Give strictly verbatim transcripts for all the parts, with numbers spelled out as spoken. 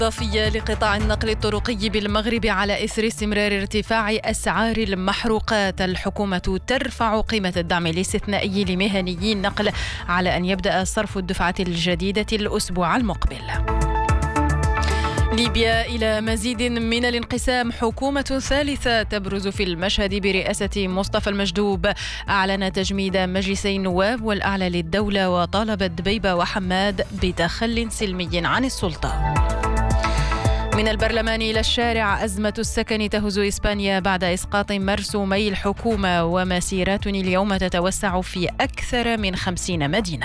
إضافية لقطاع النقل الطرقي بالمغرب على إثر استمرار ارتفاع أسعار المحروقات. الحكومة ترفع قيمة الدعم الاستثنائي لمهنيي النقل على أن يبدأ صرف الدفعة الجديدة الأسبوع المقبل. ليبيا إلى مزيد من الانقسام، حكومة ثالثة تبرز في المشهد برئاسة مصطفى المجدوب أعلن تجميد مجلسي النواب والأعلى للدولة، وطالب دبيبة وحماد بتخل سلمي عن السلطة. من البرلمان إلى الشارع، أزمة السكن تهز إسبانيا بعد إسقاط مرسومي الحكومة، ومسيرات اليوم تتوسع في أكثر من خمسين مدينة.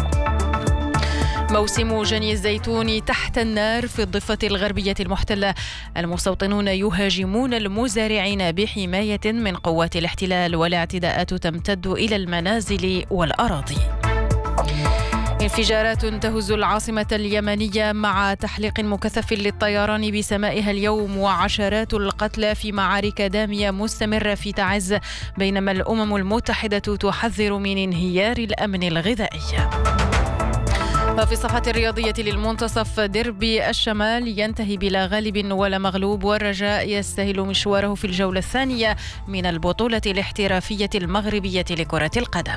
موسم جني الزيتون تحت النار في الضفة الغربية المحتلة، المستوطنون يهاجمون المزارعين بحماية من قوات الاحتلال، والاعتداءات تمتد إلى المنازل والأراضي. انفجارات تهز العاصمة اليمنية مع تحليق مكثف للطيران بسمائها اليوم، وعشرات القتلى في معارك دامية مستمرة في تعز، بينما الأمم المتحدة تحذر من انهيار الأمن الغذائي. وفي الصفحة الرياضية للمنتصف، ديربي الشمال ينتهي بلا غالب ولا مغلوب، والرجاء يستهل مشواره في الجولة الثانية من البطولة الاحترافية المغربية لكرة القدم.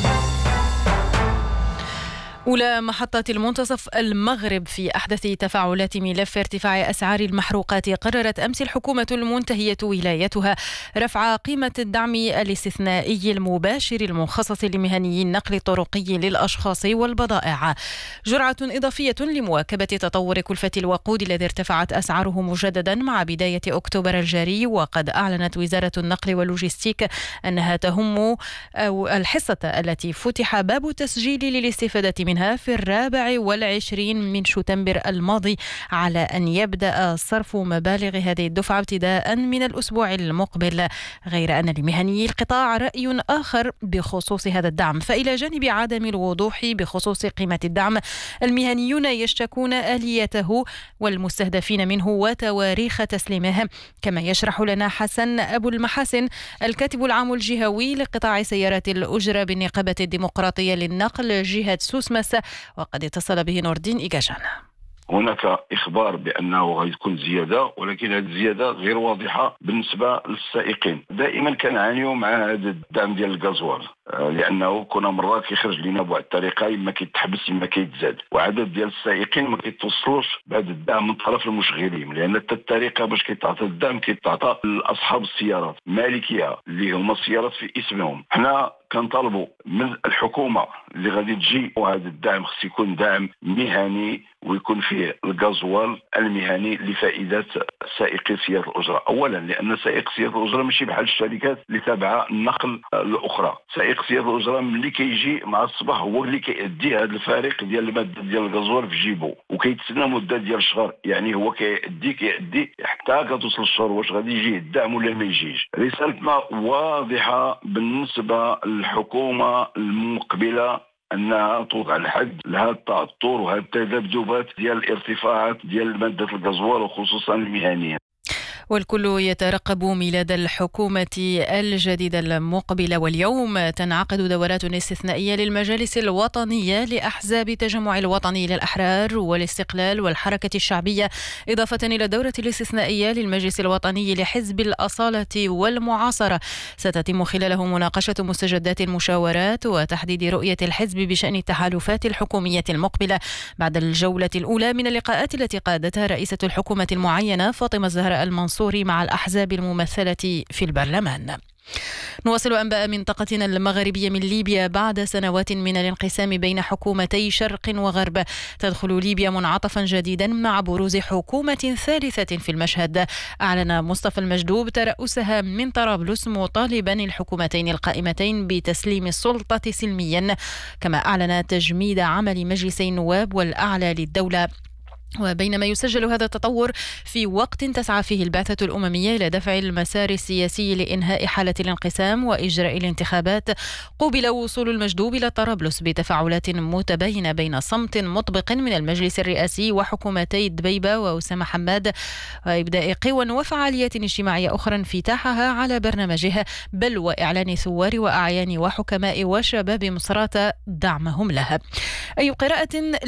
أولى محطات المنتصف المغرب. في أحدث تفاعلات ملف ارتفاع أسعار المحروقات، قررت أمس الحكومة المنتهية ولايتها رفع قيمة الدعم الاستثنائي المباشر المخصص لمهنيي النقل الطرقي للأشخاص والبضائع، جرعة إضافية لمواكبة تطور كلفة الوقود الذي ارتفعت أسعاره مجددا مع بداية أكتوبر الجاري. وقد أعلنت وزارة النقل واللوجستيك أنها تهم أو الحصة التي فتح باب التسجيل للاستفادة منها في الرابع والعشرين من شتنبر الماضي على أن يبدأ صرف مبالغ هذه الدفعة ابتداء من الأسبوع المقبل، غير أن لمهنيي القطاع رأي آخر بخصوص هذا الدعم. فإلى جانب عدم الوضوح بخصوص قيمة الدعم، المهنيون يشتكون آليته والمستهدفين منه وتواريخ تسليمه، كما يشرح لنا حسن أبو المحاسن الكاتب العام الجهوي لقطاع سيارات الأجرة بالنقابة الديمقراطية للنقل جهة سوسمس، وقد اتصل به نور الدين إيجاجان. هناك إخبار بأنه غيكون زيادة، ولكن هذه الزيادة غير واضحة بالنسبة للسائقين. دائما كنعانيو مع هذا الدعم ديال الغازوال، لأنه كنا مرات كيخرج لنا بواحد الطريقة إما كيتحبس إما كيتزاد، وعدد ديال السائقين ما كيتوصلوش بهذا الدعم من طرف المشغلين، لأن الطريقة باش كيتعطى الدعم كيتعطى لأصحاب السيارات مالكية اللي هما السيارات في اسمهم. حنا كنطالبوا من الحكومة اللي غادي تجي وهذا الدعم خص يكون دعم مهني ويكون فيه الغازوال المهني لفائدة سائقي سيارة الأجرة. أولا لأن سائق سيارة الأجرة ماشي بحال الشركات اللي تابعة النقل الأخرى. سائق سيارة الأجرة ملي كيجي مع الصباح هو اللي كيأدي هذا الفارق ديال المادة ديال الغازوال في جيبو، وكيتسنى مدة ديال شهر، يعني هو كيأدي كيأدي حتى كتوصل الشهر واش غادي يجي الدعم ولا ما يجيش. رسالتنا واضحة بالنسبة للحكومة المقبلة أنها توضع الحد لهذا التأثر وهذه التذبذبات ديال الارتفاعات ديال مادة الغازوال وخصوصا المهنية. والكل يترقب ميلاد الحكومة الجديدة المقبلة، واليوم تنعقد دورات استثنائية للمجالس الوطنية لأحزاب التجمع الوطني للأحرار والاستقلال والحركة الشعبية، إضافة إلى الدورة الاستثنائية للمجلس الوطني لحزب الأصالة والمعاصرة. ستتم خلاله مناقشة مستجدات المشاورات وتحديد رؤية الحزب بشأن التحالفات الحكومية المقبلة بعد الجولة الأولى من اللقاءات التي قادتها رئيسة الحكومة المعينة فاطمة الزهراء المنصوري مع الأحزاب الممثلة في البرلمان. نواصل أنباء منطقتنا المغربية من ليبيا. بعد سنوات من الانقسام بين حكومتي شرق وغرب، تدخل ليبيا منعطفا جديدا مع بروز حكومة ثالثة في المشهد. أعلن مصطفى المجدوب ترأسها من طرابلس، مطالبا الحكومتين القائمتين بتسليم السلطة سلميا، كما أعلن تجميد عمل مجلسي النواب والأعلى للدولة. وبينما يسجل هذا التطور في وقت تسعى فيه البعثة الأممية إلى دفع المسار السياسي لإنهاء حالة الانقسام وإجراء الانتخابات، قوبل وصول المجدوب إلى طرابلس بتفاعلات متباينة بين صمت مطبق من المجلس الرئاسي وحكومتي دبيبة وأسامة حماد، وإبداء قوى وفعاليات اجتماعية أخرى انفتاحها على برنامجها، بل وإعلان ثوار وأعيان وحكماء وشباب مصراتة دعمهم لها. أي قراءة